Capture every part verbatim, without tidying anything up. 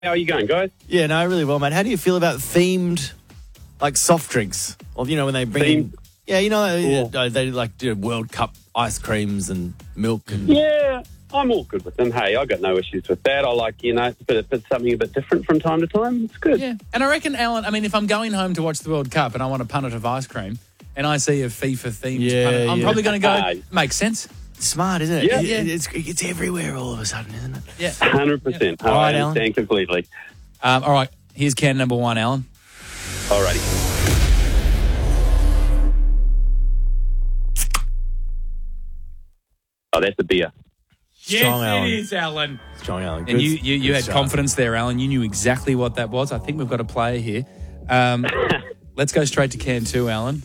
How are you going, guys? Yeah, no, really well, mate. How do you feel about themed, like, soft drinks? Or, you know, when they bring in... Themed? Yeah, you know, Yeah. they, they like do World Cup ice creams and milk and... Yeah, I'm all good with them. Hey, I got no issues with that. I like, you know, but if it's something a bit different from time to time, it's good. Yeah, and I reckon, Alan, I mean, if I'm going home to watch the World Cup and I want a punnet of ice cream and I see a FIFA-themed Yeah, punnet, I'm yeah. probably going to go, Aye. makes sense. Smart, isn't it? Yeah. It- Yeah. It's, it's everywhere all of a sudden, isn't it? Yeah. one hundred percent. All right, I Alan. understand completely. Um, all right, here's can number one, Alan. Alrighty. Oh, that's a beer. Strong, Alan. it is, Alan. Strong, Alan. And Good- you, you, you good had start. confidence there, Alan. You knew exactly what that was. I think we've got a player here. Um, let's go straight to can two, Alan.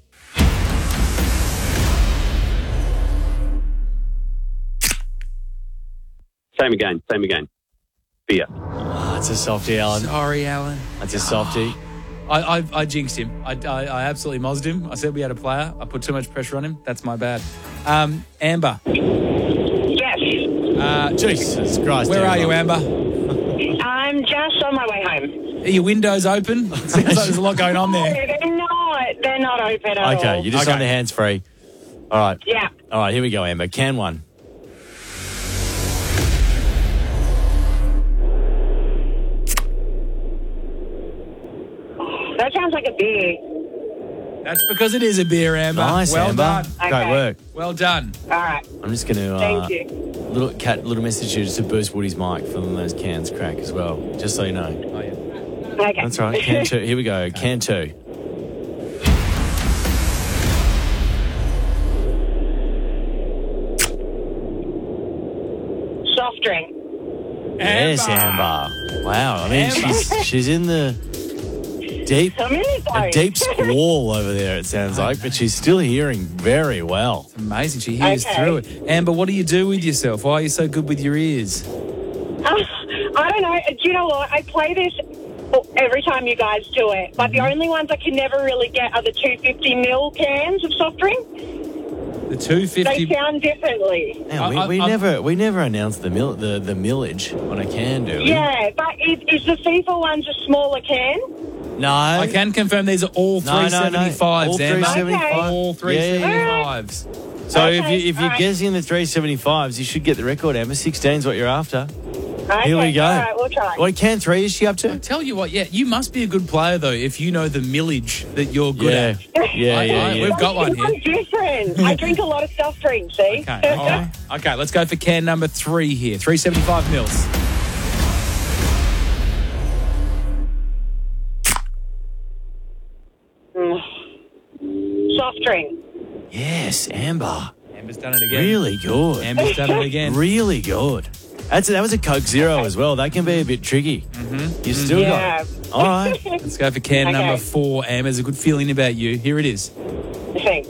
Same again, same again. Beer. Oh, it's a softie, Alan. Sorry, Alan. That's a softie. I, I, I jinxed him. I, I, I absolutely mozzed him. I said we had a player. I put too much pressure on him. That's my bad. Um, Amber, Yes. uh, Jesus Christ. where are you, Amber? Amber? I'm just on my way home. Are your windows open? It sounds like there's a lot going on No, there. they're not. They're not open at all. Okay, you're just Okay. on the hands free. All right. Yeah. All right, here we go, Amber. Can one. That sounds like a beer. That's because it is a beer, Amber. Nice, well Amber. done. Great Okay. work. Well done. All right. I'm just going to... Uh, Thank you. Little cat, little message here just to boost Woody's mic for when those cans crack as well, just so you know. Oh, yeah. Okay. That's right. Can two. Here we go. Can two. Soft drink. Yes, Amber. Wow. I mean, Amber. she's she's in the deep, I'm in the a zone. deep squall over there. It sounds like, but she's still hearing very well. Amazing. She hears Okay. through it. Amber, what do you do with yourself? Why are you so good with your ears? Uh, I don't know. Do you know what? I play this every time you guys do it, but the only ones I can never really get are the two hundred fifty mil cans of soft drink. The two They fifty. sound differently. Now, we, I- I- we I'm- never we never announced the mil, the the millage on a can, do we? Yeah, but is, is the FIFA ones a smaller can? No. I can confirm these are all No, no, no. three seventy-fives, All Amber. three seventy-five. All three seventy-fives. So if Okay, you if you're alright. guessing the three seventy-fives, you should get the record, Amber. sixteen is what you're after. Okay, Here we go. All right, we'll try. What can three is she up to? Tell you what, yeah, you must be a good player, though, if you know the millage that you're good Yeah. at. Yeah, I- yeah, I- yeah. We've got one here. I'm different. I drink a lot of soft drinks, see? Okay, okay. Okay, let's go for can number three here. three seventy-five mils. Soft drink. Yes, Amber. Amber's done it again. Really good. Amber's done it again. Really good. That's that was a Coke Zero as well. That can be a bit tricky. Mm-hmm. You still Yeah. got it. All right. Let's go for can Okay. number four. Amber's a good feeling about you. Here it is. Thanks.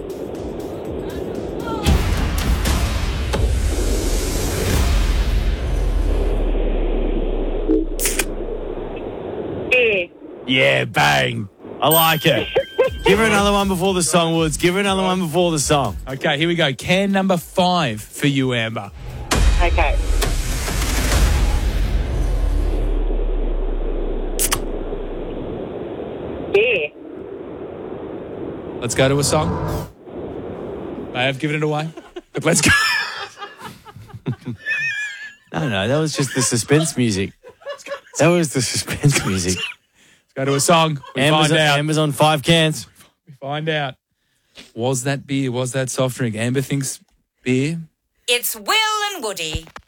Beer. Yeah, bang. I like it. Give her another one before the song, Woods. Give her another one before the song. Okay, here we go. Can number five for you, Amber. Okay. Beer. Let's go to a song. I have given it away, but let's go. No, no, that was just the suspense music. That was the suspense music. Let's go to a song. We Amber's, find out. Amber's on five cans. We find out. Was that beer? Was that soft drink? Amber thinks beer. It's Will and Woody.